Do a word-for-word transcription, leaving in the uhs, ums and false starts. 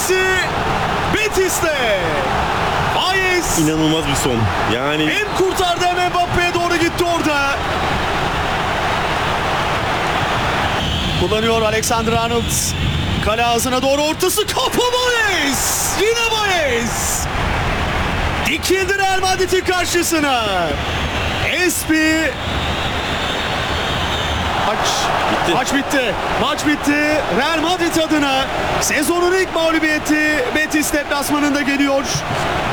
Messi Betis'te. Baez İnanılmaz bir son. Yani hem kurtardı hem Mbappe'ye doğru gitti orada. Kullanıyor Alexander Arnold. Kale ağzına doğru ortası, kafa Baez. Yine Baez. Dikildi Real Madrid'in karşısına. Espi. Maç Bitti. Maç bitti. Maç bitti. Real Madrid adına sezonun ilk mağlubiyeti Betis deplasmanında geliyor.